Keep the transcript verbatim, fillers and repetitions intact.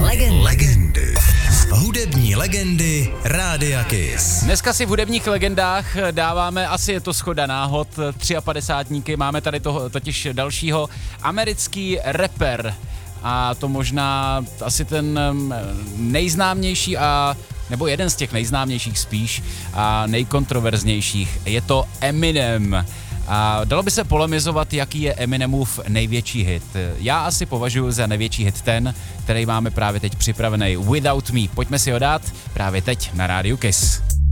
Legendy. Legendy. Hudební legendy Rádia Kiss. Dneska si v hudebních legendách dáváme, asi je to shoda náhod, třiapadesátníky, máme tady toho, totiž dalšího, americký rapper. A to možná asi ten nejznámější a nebo jeden z těch nejznámějších spíš a nejkontroverznějších. Je to Eminem. A dalo by se polemizovat, jaký je Eminemův největší hit. Já asi považuji za největší hit ten, který máme právě teď připravený, Without Me. Pojďme si ho dát právě teď na Rádiu Kiss.